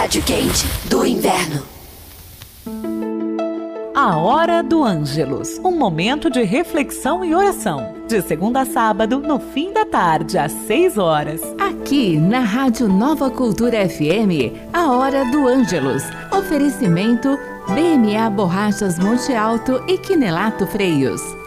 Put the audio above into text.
rádio quente do inverno. A Hora do Ângelus, um momento de reflexão e oração. De segunda a sábado, no fim da tarde, às 6 horas. Aqui na Rádio Nova Cultura FM, a Hora do Ângelus. Oferecimento BMA Borrachas Monte Alto e Quinelato Freios.